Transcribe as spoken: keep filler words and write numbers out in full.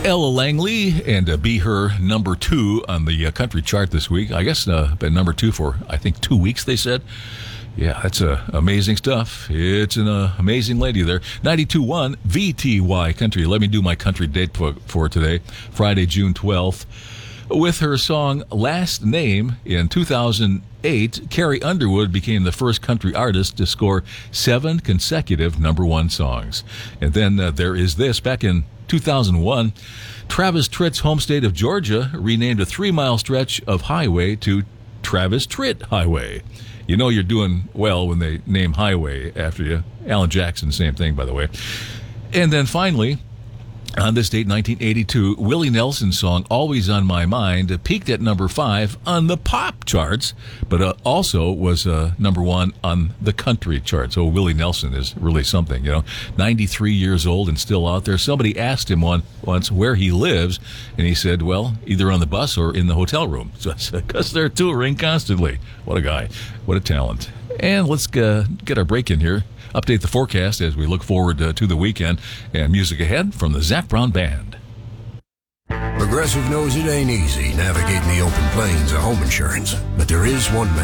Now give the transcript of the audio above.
Ella Langley and uh, Be Her, number two on the uh, country chart this week. I guess uh, been number two for, I think, two weeks, they said. Yeah, that's uh, amazing stuff. It's an uh, amazing lady there. ninety-two point one V T Y Country. Let me do my country date for, for today, Friday, June twelfth. With her song Last Name in two thousand eight, Carrie Underwood became the first country artist to score seven consecutive number one songs. And then uh, there is this. Back in two thousand one, Travis Tritt's home state of Georgia renamed a three-mile stretch of highway to Travis Tritt Highway. You know you're doing well when they name highway after you. Alan Jackson, same thing, by the way. And then finally, on this date, nineteen eighty-two, Willie Nelson's song Always on My Mind peaked at number five on the pop charts, but uh, also was uh, number one on the country charts. So Willie Nelson is really something, you know. ninety-three years old and still out there. Somebody asked him one, once where he lives, and he said, well, either on the bus or in the hotel room. So because they're touring constantly. What a guy. What a talent. And let's uh, get our break in here. Update the forecast as we look forward uh, to the weekend, and music ahead from the Zac Brown Band. Progressive knows it ain't easy navigating the open plains of home insurance, but there is one